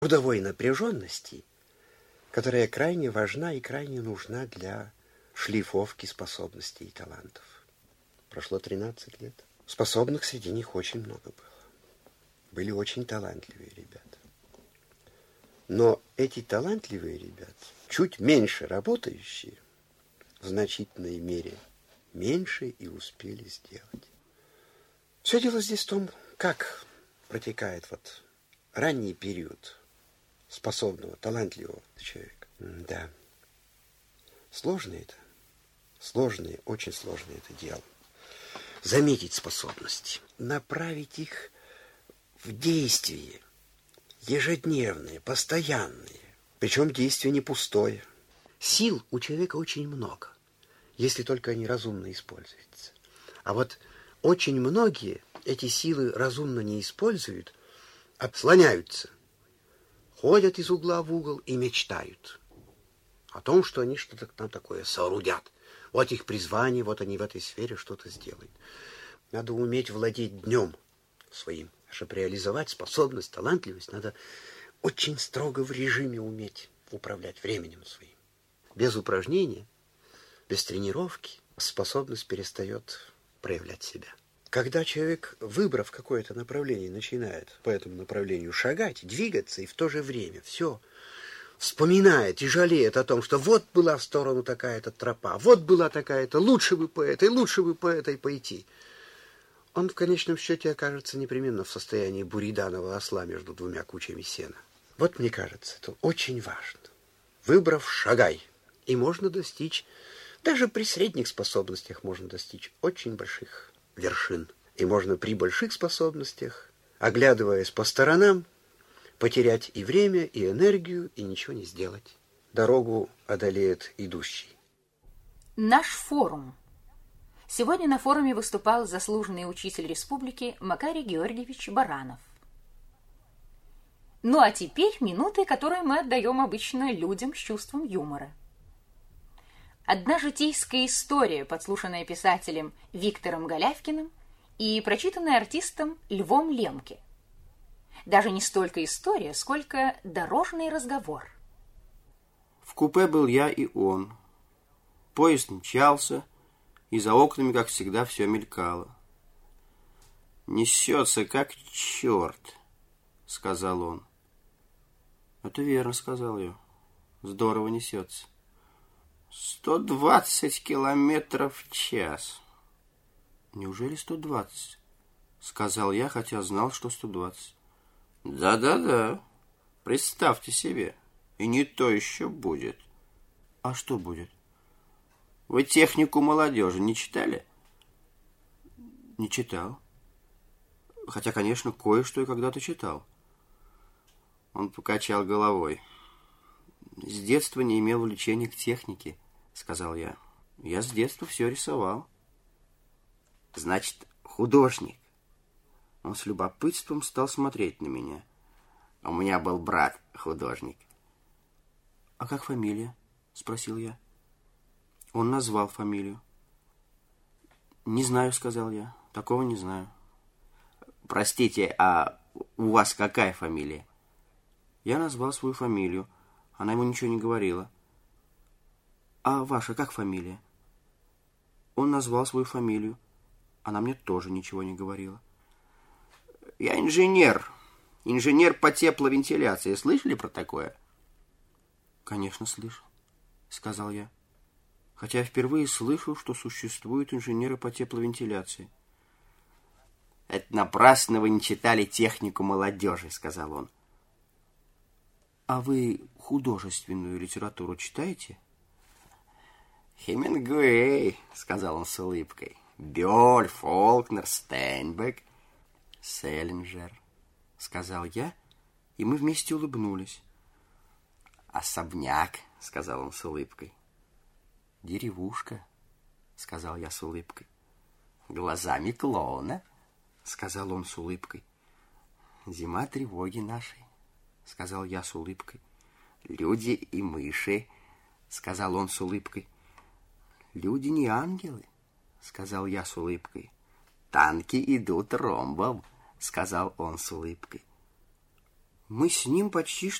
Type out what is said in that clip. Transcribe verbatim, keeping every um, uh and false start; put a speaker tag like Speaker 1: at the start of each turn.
Speaker 1: трудовой напряженности, которая крайне важна и крайне нужна для шлифовки способностей и талантов. Прошло тринадцать лет. Способных среди них очень много было. Были очень талантливые ребята. Но эти талантливые ребята, чуть меньше работающие, в значительной мере меньше и успели сделать. Все дело здесь в том, как протекает вот ранний период способного, талантливого человека. Да. Сложно это. Сложное, очень сложное это дело. Заметить способности, направить их в действие, ежедневные, постоянные. Причем действие не пустое. Сил у человека очень много, если только они разумно используются. А вот очень многие эти силы разумно не используют, а слоняются, ходят из угла в угол и мечтают о том, что они что-то там такое соорудят. Вот их призвание, вот они в этой сфере что-то сделают. Надо уметь владеть днем своим. Чтобы реализовать способность, талантливость, надо очень строго в режиме уметь управлять временем своим. Без упражнения, без тренировки способность перестает проявлять себя. Когда человек, выбрав какое-то направление, начинает по этому направлению шагать, двигаться, и в то же время все вспоминает и жалеет о том, что вот была в сторону такая-то тропа, вот была такая-то, лучше бы по этой, лучше бы по этой пойти, он в конечном счете окажется непременно в состоянии буриданова осла между двумя кучами сена. Вот, мне кажется, это очень важно. Выбрав, шагай. И можно достичь, даже при средних способностях можно достичь очень больших вершин. И можно при больших способностях, оглядываясь по сторонам, потерять и время, и энергию, и ничего не сделать. Дорогу одолеет идущий.
Speaker 2: Наш форум. Сегодня на форуме выступал заслуженный учитель республики Макарий Георгиевич Баранов. Ну а теперь минуты, которые мы отдаем обычно людям с чувством юмора. Одна житейская история, подслушанная писателем Виктором Голявкиным и прочитанная артистом Львом Лемке. Даже не столько история, сколько дорожный разговор.
Speaker 3: В купе был я и он. Поезд мчался, и за окнами, как всегда, все мелькало. «Несется, как черт», — сказал он. «Это верно», — сказал я. «Здорово несется. Сто двадцать километров в час». «Неужели сто двадцать?» — сказал я, хотя знал, что сто двадцать. «Да-да-да, представьте себе, и не то еще будет». «А что будет?» «Вы технику молодежи не читали?» «Не читал. Хотя, конечно, кое-что я когда-то читал». Он покачал головой. «С детства не имел влечения к технике», — сказал я. «Я с детства все рисовал». «Значит, художник». Он с любопытством стал смотреть на меня. У меня был брат художник. «А как фамилия?» — спросил я. Он назвал фамилию. «Не знаю», — сказал я. «Такого не знаю». «Простите, а у вас какая фамилия?» Я назвал свою фамилию. Она ему ничего не говорила. «А ваша как фамилия?» Он назвал свою фамилию. Она мне тоже ничего не говорила. «Я инженер. Инженер по тепловентиляции. Слышали про такое?» «Конечно, слышал», — сказал я. Хотя я впервые слышал, что существуют инженеры по тепловентиляции. «Это напрасно вы не читали технику молодежи», — сказал он. «А вы художественную литературу читаете?» «Хемингуэй», — сказал он с улыбкой. «Бёль, Фолкнер, Стейнбек, Селлинджер», — сказал я, и мы вместе улыбнулись. «Особняк», — сказал он с улыбкой. «Деревушка», — сказал я с улыбкой. «Глазами клоуна», — сказал он с улыбкой. «Зима тревоги нашей», — сказал я с улыбкой. «Люди и мыши», — сказал он с улыбкой. «Люди не ангелы», — сказал я с улыбкой. «Танки идут ромбом», — сказал он с улыбкой. Мы с ним почти